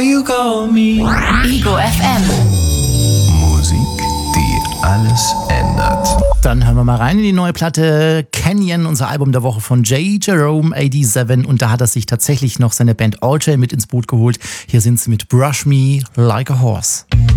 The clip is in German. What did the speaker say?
Ego FM. Musik, die alles ändert. Dann hören wir mal rein in die neue Platte Canyon, unser Album der Woche von J. Jerome 87. Und da hat er sich tatsächlich noch seine Band All J mit ins Boot geholt. Hier sind sie mit Brush Me Like a Horse.